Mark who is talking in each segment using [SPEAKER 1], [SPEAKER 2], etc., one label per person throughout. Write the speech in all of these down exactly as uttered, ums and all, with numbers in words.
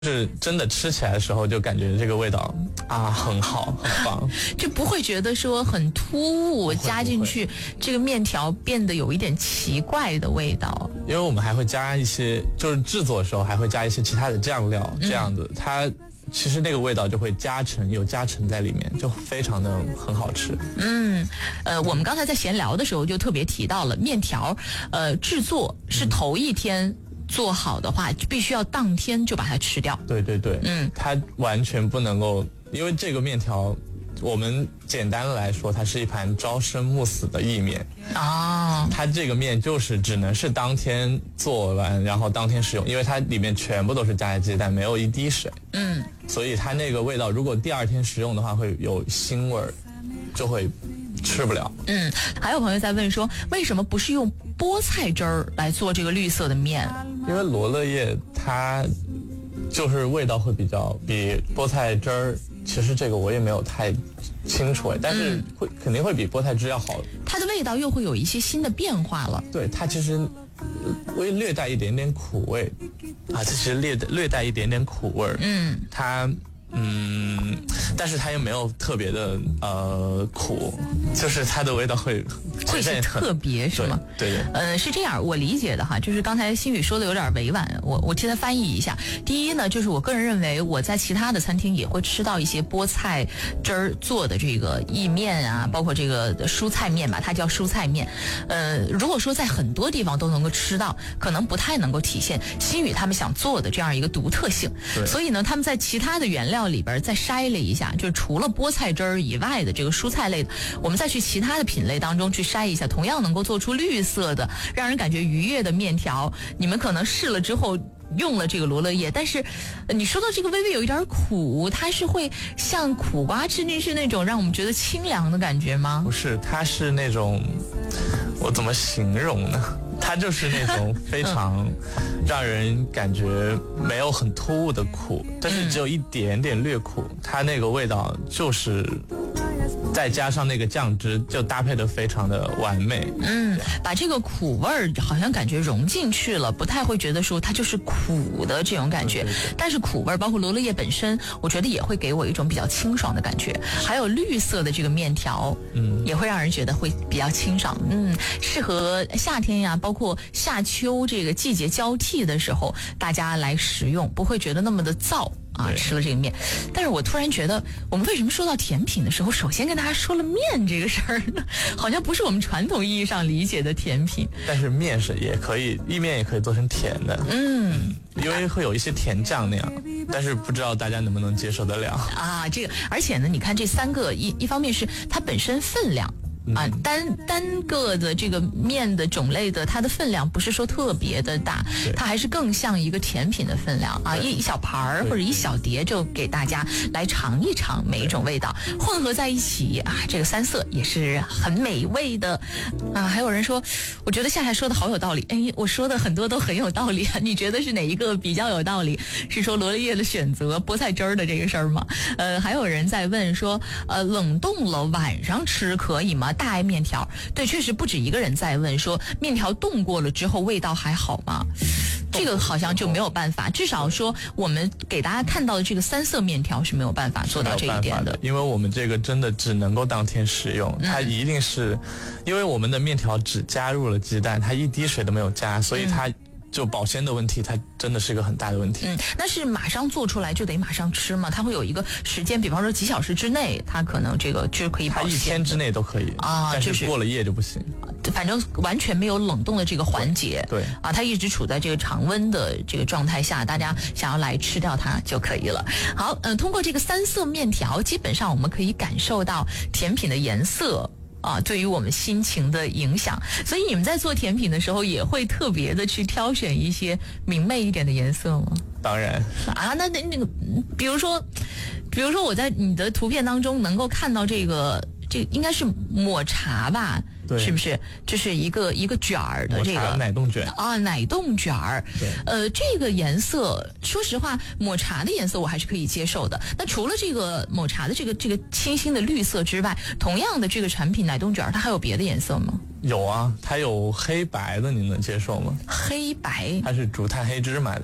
[SPEAKER 1] 是真的吃起来的时候就感觉这个味道啊很好很棒，
[SPEAKER 2] 就不会觉得说很突兀，加进去这个面条变得有一点奇怪的味道。
[SPEAKER 1] 因为我们还会加一些，就是制作的时候还会加一些其他的酱料，这样子、嗯、它其实那个味道就会加成，有加成在里面，就非常的很好吃。
[SPEAKER 2] 嗯，呃，我们刚才在闲聊的时候就特别提到了面条，呃，制作是头一天。嗯做好的话，必须要当天就把它吃掉。
[SPEAKER 1] 对对对，
[SPEAKER 2] 嗯，
[SPEAKER 1] 它完全不能够，因为这个面条，我们简单的来说，它是一盘朝生暮死的意面
[SPEAKER 2] 啊。
[SPEAKER 1] 它这个面就是只能是当天做完，然后当天使用，因为它里面全部都是加鸡蛋，没有一滴水。
[SPEAKER 2] 嗯，
[SPEAKER 1] 所以它那个味道，如果第二天食用的话，会有腥味儿，就会吃不了。
[SPEAKER 2] 嗯，还有朋友在问说，为什么不是用菠菜汁儿来做这个绿色的面？
[SPEAKER 1] 因为罗勒叶它就是味道会比较比菠菜汁儿，其实这个我也没有太清楚，但是会、嗯、肯定会比菠菜汁要好。
[SPEAKER 2] 它的味道又会有一些新的变化了。
[SPEAKER 1] 对，它其实会略带一点点苦味啊，其实略略带一点点苦味。
[SPEAKER 2] 嗯，
[SPEAKER 1] 它。嗯，但是它又没有特别的呃苦，就是它的味道会
[SPEAKER 2] 会是特别是吗？
[SPEAKER 1] 对对，
[SPEAKER 2] 呃，是这样，我理解的哈，就是刚才新宇说的有点委婉，我我替他翻译一下。第一呢，就是我个人认为我在其他的餐厅也会吃到一些菠菜汁儿做的这个意面啊，包括这个蔬菜面吧，它叫蔬菜面。呃，如果说在很多地方都能够吃到，可能不太能够体现新宇他们想做的这样一个独特性。所以呢，他们在其他的原料里边再筛了一下，就是除了菠菜汁儿以外的这个蔬菜类的，我们再去其他的品类当中去筛一下，同样能够做出绿色的让人感觉愉悦的面条。你们可能试了之后用了这个罗勒叶，但是你说到这个微微有一点苦，它是会像苦瓜吃进去那种让我们觉得清凉的感觉吗？
[SPEAKER 1] 不是，它是那种，我怎么形容呢？它就是那种非常让人感觉没有很突兀的苦，但是只有一点点略苦，它那个味道就是再加上那个酱汁，就搭配得非常的完美。
[SPEAKER 2] 嗯，把这个苦味儿好像感觉融进去了，不太会觉得说它就是苦的这种感觉。
[SPEAKER 1] 对对对，
[SPEAKER 2] 但是苦味儿，包括罗勒叶本身，我觉得也会给我一种比较清爽的感觉。还有绿色的这个面条，嗯，也会让人觉得会比较清爽。嗯，适合夏天呀，包括夏秋这个季节交替的时候，大家来食用，不会觉得那么的燥。啊，吃了这个面，但是我突然觉得，我们为什么说到甜品的时候，首先跟大家说了面这个事儿呢？好像不是我们传统意义上理解的甜品。
[SPEAKER 1] 但是面是也可以，意面也可以做成甜的，嗯，因为会有一些甜酱那样，但是不知道大家能不能接受得了
[SPEAKER 2] 啊？这个，而且呢，你看这三个，一一方面是它本身分量。啊，单单个的这个面的种类的，它的分量不是说特别的大，它还是更像一个甜品的分量啊，一一小盘儿或者一小碟就给大家来尝一尝每一种味道，混合在一起啊，这个三色也是很美味的啊。还有人说，我觉得夏夏说的好有道理，哎，我说的很多都很有道理啊，你觉得是哪一个比较有道理？是说罗勒叶的选择菠菜汁儿的这个事儿吗？呃，还有人在问说，呃，冷冻了晚上吃可以吗？大爱面条，对，确实不止一个人在问说，面条冻过了之后味道还好吗？这个好像就没有办法，至少说我们给大家看到的这个三色面条是没有办法做到这一点的，
[SPEAKER 1] 的因为我们这个真的只能够当天食用，嗯、它一定是，因为我们的面条只加入了鸡蛋，它一滴水都没有加，所以它。嗯就保鲜的问题，它真的是一个很大的问题。
[SPEAKER 2] 嗯，那是马上做出来就得马上吃吗？它会有一个时间，比方说几小时之内，它可能这个就可以保鲜。
[SPEAKER 1] 它一天之内都可以
[SPEAKER 2] 啊，
[SPEAKER 1] 但是过了夜就不行。
[SPEAKER 2] 反正完全没有冷冻的这个环节。
[SPEAKER 1] 对, 对
[SPEAKER 2] 啊，它一直处在这个常温的这个状态下，大家想要来吃掉它就可以了。好，嗯、呃，通过这个三色面条，基本上我们可以感受到甜品的颜色。啊，对于我们心情的影响，所以你们在做甜品的时候也会特别的去挑选一些明媚一点的颜色吗？
[SPEAKER 1] 当然
[SPEAKER 2] 啊，那那那个，比如说，比如说我在你的图片当中能够看到这个，这应该是抹茶吧？
[SPEAKER 1] 对，
[SPEAKER 2] 是不是？这是一个一个卷儿的这个
[SPEAKER 1] 奶冻卷
[SPEAKER 2] 啊，奶冻卷儿。
[SPEAKER 1] 对，
[SPEAKER 2] 呃，这个颜色，说实话，抹茶的颜色我还是可以接受的。那除了这个抹茶的这个这个清新的绿色之外，同样的这个产品奶冻卷儿，它还有别的颜色吗？
[SPEAKER 1] 有啊，它有黑白的，你能接受吗？
[SPEAKER 2] 黑白，
[SPEAKER 1] 它是竹炭黑芝麻的。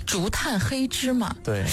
[SPEAKER 2] 竹炭黑芝麻，
[SPEAKER 1] 对。